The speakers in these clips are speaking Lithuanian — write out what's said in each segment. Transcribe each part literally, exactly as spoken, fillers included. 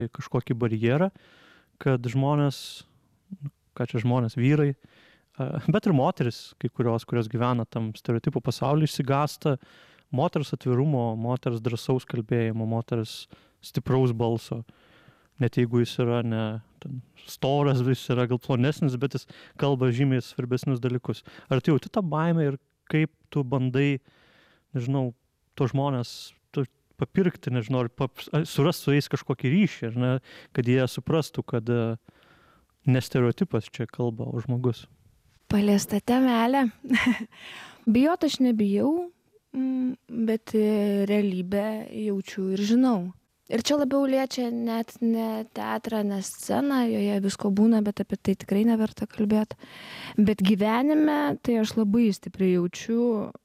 kažkokį barjerą, kad žmonės, ką čia žmonės, vyrai, bet ir moteris, kai kurios, kurios gyvena tam stereotipų pasaulyje, išsigąsta moters atvirumo, moters drąsaus kalbėjimo, moters stipraus balso. Net jeigu jis yra ne ten, storas, jis yra gal plonesnis, bet jis kalba žymiai svarbesnius dalykus. Ar tu jauti tą baimę ir kaip tu bandai, nežinau, to žmonės tu, papirkti, nežinau, ar pap, surasti su jais kažkokį ryšį, ar ne, kad jie suprastų, kad ne stereotipas čia kalba, o žmogus. Paliesta temelė. Bijot aš nebijau, bet realybę jaučiu ir žinau. Ir čia labiau liečia net ne teatrą, ne sceną, joje visko būna, bet apie tai tikrai neverta kalbėti. Bet gyvenime tai aš labai stipriai jaučiu,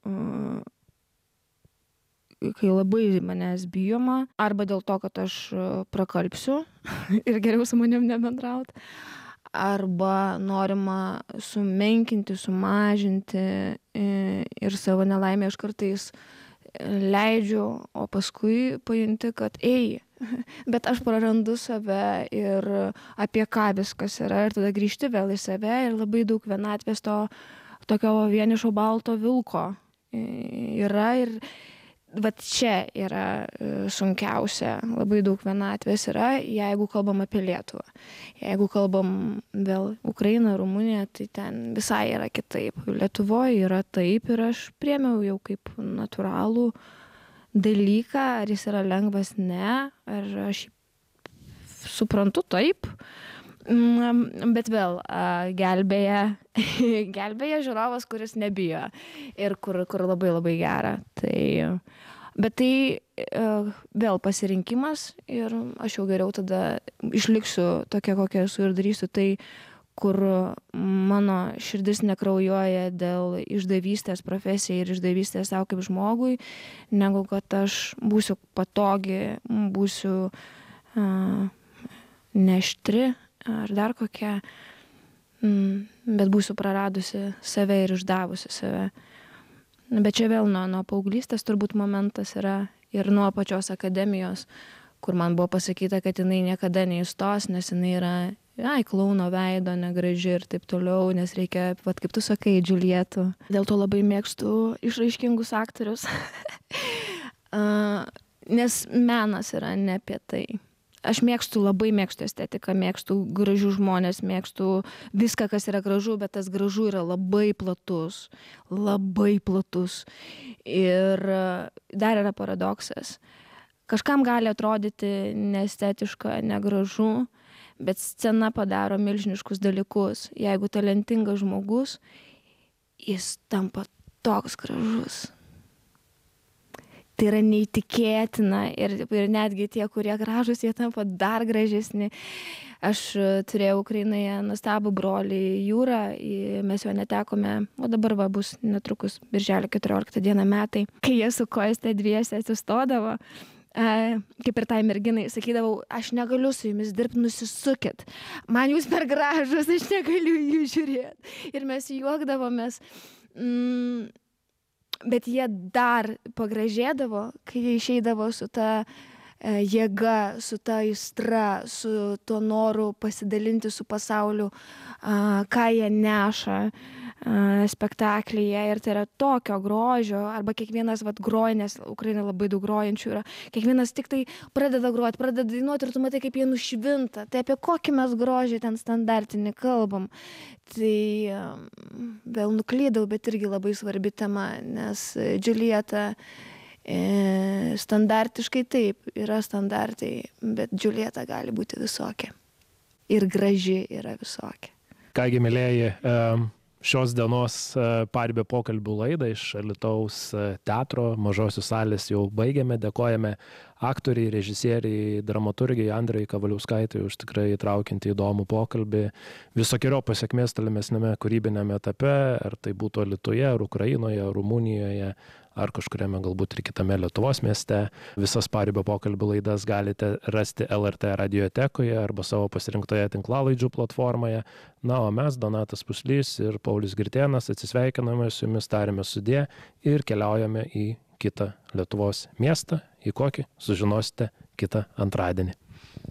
kai labai manęs bijoma, arba dėl to, kad aš prakalpsiu ir geriau su manim nebendraut, arba norima sumenkinti, sumažinti ir savo nelaimę aš kartais leidžiu, o paskui pajunti, kad ei, bet aš prarandu save ir apie ką viskas yra ir tada grįžti vėl į save ir labai daug vienatvės to tokio vienišo balto vilko yra ir vat čia yra sunkiausia, labai daug vienatvės yra, jeigu kalbam apie Lietuvą. Jeigu kalbam vėl Ukrainą, Rumuniją, tai ten visai yra kitaip. Lietuvoje yra taip ir aš priėmiau jau kaip natūralų dalyką, ar jis yra lengvas, ne, ar aš suprantu taip, bet vėl gelbėja, gelbėja žiūrovas, kuris nebijo ir kur, kur labai labai gera. Tai, bet tai vėl pasirinkimas ir aš jau geriau tada išliksiu tokia, kokia esu ir darysiu tai, kur mano širdis nekraujuoja dėl išdavystės profesijai ir išdavystės savo kaip žmogui, negu kad aš būsiu patogi, būsiu uh, neštri ar dar kokia, bet būsiu praradusi save ir išdavusi save. Bet čia vėl nuo, nuo paauglystės turbūt momentas yra ir nuo pačios akademijos, kur man buvo pasakyta, kad jinai niekada neįstos, nes jinai yra, ai, klauno veido, negraži ir taip toliau, nes reikia, vat, kaip tu sakai, Džiulietų. Dėl to labai mėgstu išraiškingus aktorius, nes menas yra ne apie tai. Aš mėgstu, labai mėgstu estetiką, mėgstu gražių žmonės, mėgstu viską, kas yra gražu, bet tas gražu yra labai platus, labai platus. Ir dar yra paradoksas. Kažkam gali atrodyti neestetiška, negražu, bet scena padaro milžiniškus dalykus. Jeigu talentingas žmogus, jis tampa toks gražus. Tai yra neįtikėtina ir, ir netgi tie, kurie gražus, jie tampa dar gražesni. Aš turėjau Ukrainoje nuostabų brolį Jūrą, mes jo netekome, o dabar va bus netrukus birželio keturioliktą dieną metai. Kai jie su Koiste dviese atsistodavo, kaip ir tai merginai, sakydavau, aš negaliu su jumis dirbti, nusisukit. Man jūs per gražus, aš negaliu jų žiūrėti. Ir mes juokdavomės. Mm, Bet jie dar pagražėdavo, kai jie išeidavo su ta e, jėga, su ta aistra, su tuo noru pasidalinti su pasauliu, a, ką jie neša a, spektaklyje. Ir tai yra tokio grožio, arba kiekvienas vat, groja, nes Ukraina labai daug grojančių yra, kiekvienas tik tai pradeda groti, pradeda dainuoti ir tu matai, kaip jie nušvinta. Tai apie kokį mes grožį ten standartinį kalbam. Tai vėl nuklydau, bet irgi labai svarbi tema, nes Džiulieta e, standartiškai taip, yra standartai, bet Džiulieta gali būti visokia. Ir graži yra visokia. Kągi, mėlėjai, šios dienos Paribio pokalbių laidą iš Alytaus teatro Mažosios salės jau baigėme. Dėkojame aktoriai, režisieriai, dramaturgiai Andrai Kavaliauskaitei už tikrai įtraukiantį įdomų pokalbį. Visokiojo pasiekmės tolimesnėme kūrybinėme etape, ar tai būtų Alytuje, ar Ukrainoje, ar Rumunijoje, ar kažkuriame galbūt ir kitame Lietuvos mieste. Visas Paribio pokalbių laidas galite rasti L R T radiotekoje arba savo pasirinktoje tinklalaidžių platformoje. Na, o mes, Donatas Puslys ir Paulius Girtėnas, atsisveikiname su jumis, tariame sudie ir keliaujame į kitą Lietuvos miestą, į kokį sužinosite kitą antradienį.